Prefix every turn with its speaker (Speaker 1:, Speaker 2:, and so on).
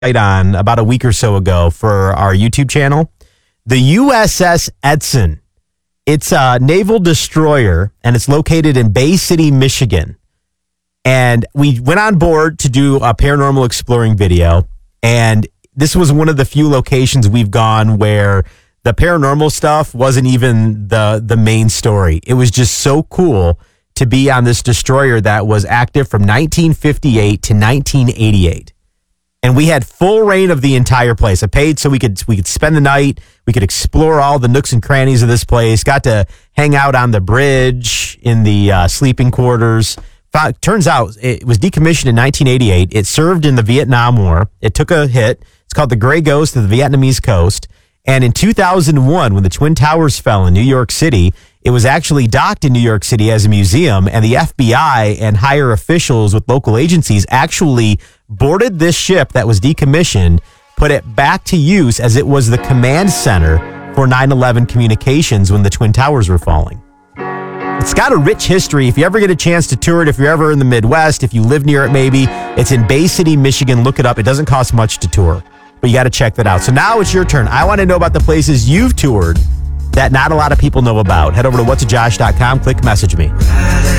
Speaker 1: on about a week or so ago for our YouTube channel. The USS Edson. It's a naval destroyer, and it's located in Bay City, Michigan. And we went on board to do a paranormal exploring video, and this was one of the few locations we've gone where the paranormal stuff wasn't even the main story. It was just so cool to be on this destroyer that was active from 1958 to 1988. And we had full reign of the entire place. I paid so we could spend the night. We could explore all the nooks and crannies of this place. Got to hang out on the bridge in the sleeping quarters. Turns out it was decommissioned in 1988. It served in the Vietnam War. It took a hit. It's called the Gray Ghost of the Vietnamese coast. And in 2001, when the Twin Towers fell in New York City, it was actually docked in New York City as a museum. And the FBI and higher officials with local agencies actually boarded this ship that was decommissioned, put it back to use as it was the command center for 9/11 communications when the Twin Towers were falling. It's got a rich history. If you ever get a chance to tour it, if you're ever in the Midwest, if you live near it maybe, it's in Bay City, Michigan. Look it up. It doesn't cost much to tour, but you got to check that out. So now it's your turn. I want to know about the places you've toured that not a lot of people know about. Head over to whatsajosh.com. Click message me.